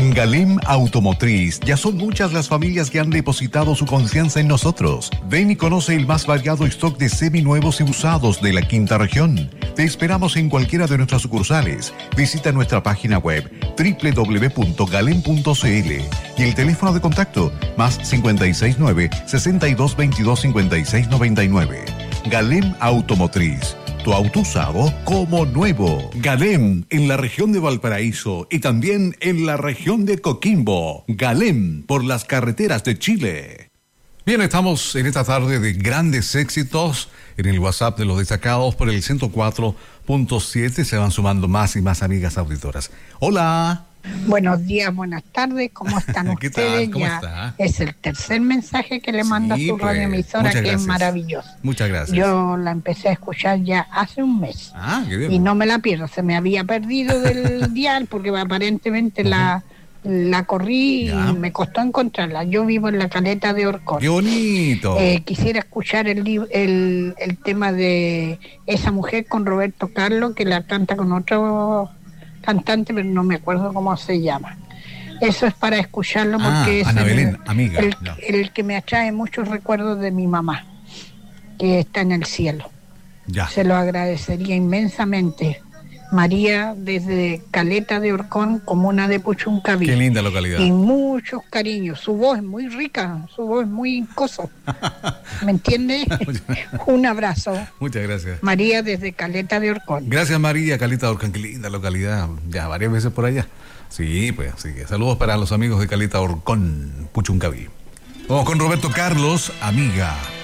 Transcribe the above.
En Galem Automotriz ya son muchas las familias que han depositado su confianza en nosotros. Ven y conoce el más variado stock de seminuevos y usados de la quinta región. Te esperamos en cualquiera de nuestras sucursales. Visita nuestra página web www.galem.cl y el teléfono de contacto +569 6222 5699. Galem Automotriz. Tu auto usado como nuevo. Galem en la región de Valparaíso y también en la región de Coquimbo. Galem por las carreteras de Chile. Bien, estamos en esta tarde de grandes éxitos en el WhatsApp de los destacados por el 104.7. Se van sumando más y más amigas auditoras. Hola. Buenos días, buenas tardes, ¿cómo están ustedes? ¿Qué tal? ¿Cómo ya está? Es el tercer mensaje que le manda su radioemisora, que es maravilloso. Muchas gracias. Yo la empecé a escuchar ya hace un mes. Qué bien. Y no me la pierdo, se me había perdido del dial porque aparentemente la corrí y me costó encontrarla. Yo vivo en la Caleta de Orcón. ¡Qué bonito! Quisiera escuchar el tema de esa mujer con Roberto Carlos, que la canta con otro cantante, pero no me acuerdo cómo se llama. Eso es para escucharlo porque es Ana Belén, amiga. El que me atrae muchos recuerdos de mi mamá, que está en el cielo. Ya. Se lo agradecería inmensamente. María, desde Caleta de Orcón, comuna de Puchuncaví. Qué linda localidad. Y muchos cariños. Su voz es muy rica, su voz es muy coso. ¿Me entiende? Un abrazo. Muchas gracias. María, desde Caleta de Orcón. Gracias, María, Caleta de Orcón. Qué linda localidad. Ya varias veces por allá. Sí, pues, así que saludos para los amigos de Caleta Orcón, Puchuncaví. Vamos con Roberto Carlos, amiga.